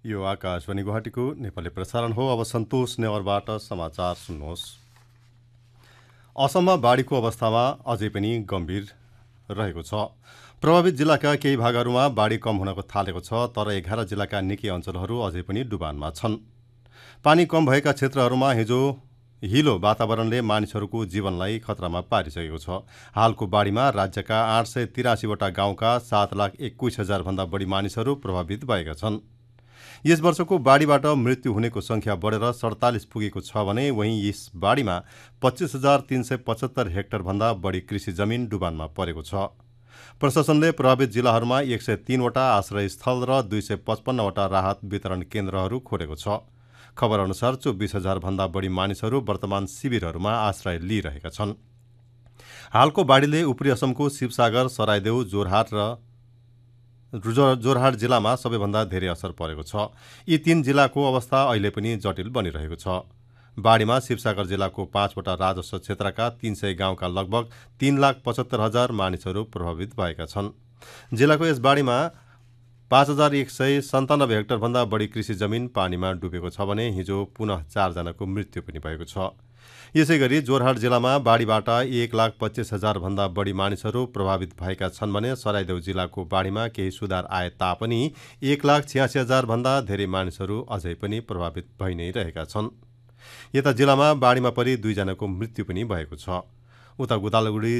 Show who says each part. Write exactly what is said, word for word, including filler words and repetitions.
Speaker 1: यो आकाशवाणी गुवाहाटीको नेपाली प्रसारण हो। अब सन्तोष नेवारबाट समाचार सुन्नुहोस्। असममा बाढीको अवस्थामा अझै पनि गम्भीर रहेको छ। प्रभावित जिल्लाका केही भागहरूमा बाढी कम हुनको थालेको छ, तर एघार जिल्लाका निकै अञ्चलहरू अझै पनि डुबानमा छन्। पानी कम भएका क्षेत्रहरूमा हिजो हिलो वातावरणले मानिसहरूको जीवनलाई खतरामा पारिसकेको छ। हालको बाढीमा राज्यका आठ सय तिरासीवटा गाउँका सात लाख एक्काइस हजार भन्दा बढी मानिसहरू प्रभावित भएका छन्। यस वर्षको बाढीबाट मृत्यु हुनेको संख्या बढेर सडतालिस पुगेको छ भने वहीं यस बाढीमा पच्चीस हजार तीन सय पचहत्तर हेक्टर भन्दा बढी कृषि जमिन डुबानमा परेको छ। प्रशासनले प्रभावित जिल्लाहरूमा एक सय तीनवटा आश्रय स्थल र दुई सय पचपन्नवटा राहत वितरण केन्द्रहरू खोलेको छ। खबर अनुसार चौबिस हजार भन्दा बढी मानिसहरू वर्तमान शिविरहरूमा आश्रय लिइरहेका छन्। हालको बाढीले उपरी असमको शिवसागर, सराइदेउ, जोरहाट र जोरहाट जिल्लामा सबैभन्दा धेरै असर परेको छ। यी तीन जिल्लाको अवस्था अहिले पनि जटिल बनिरहेको छ। बाढीमा शिवसागर जिल्लाको पाँचवटा राजस्व क्षेत्रका तीन सय गाउँका लगभग तीन लाख पचहत्तर हजार मानिसहरू प्रभावित भएका छन्। जिल्लाको यस बाढीमा पाँच हजार एक सय सन्तानब्बे हेक्टरभन्दा बढी कृषि जमिन पानीमा डुबेको छ भने हिजो पुनः चारजनाको मृत्यु पनि भएको छ। यसै गरी जोरहाट जिल्लामा बाढीबाट एक लाख पच्चीस हजार भन्दा बढी मानिसहरू प्रभावित भएका छन् भने सराइदेउ जिल्लाको बाढीमा केही सुधार आए तापनि एक लाख छ्यासी हजार भन्दा धेरै मानिसहरू अझै पनि प्रभावित भइ नै रहेका छन्। यता जिल्लामा बाढीमा परि दुईजनाको मृत्यु पनि भएको छ। उता गुदालगुडी